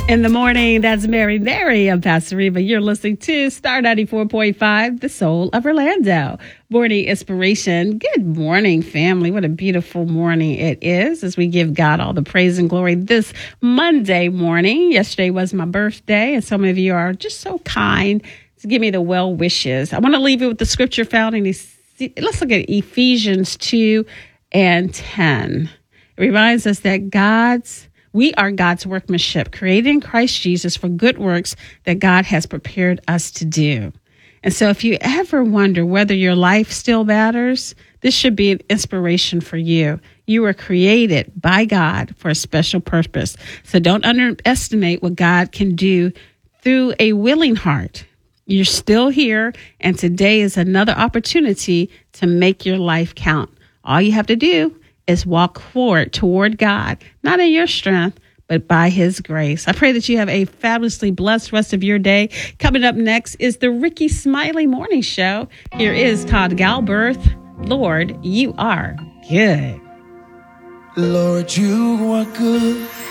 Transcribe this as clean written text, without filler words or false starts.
In the morning, that's Mary. I'm Pastor Reba. You're listening to Star 94.5, the soul of Orlando. Morning inspiration. Good morning, family. What a beautiful morning it is as we give God all the praise and glory this Monday morning. Yesterday was my birthday, and some of you are just so kind to give me the well wishes. I want to leave you with the scripture found in let's look at Ephesians 2 and 10. It reminds us that we are God's workmanship, created in Christ Jesus for good works that God has prepared us to do. And so if you ever wonder whether your life still matters, this should be an inspiration for you. You were created by God for a special purpose. So don't underestimate what God can do through a willing heart. You're still here, and today is another opportunity to make your life count. All you have to do is walk forward toward God, not in your strength, but by his grace. I pray that you have a fabulously blessed rest of your day. Coming up next is the Ricky Smiley Morning Show. Here is Todd Galbraith. Lord, you are good. Lord, you are good.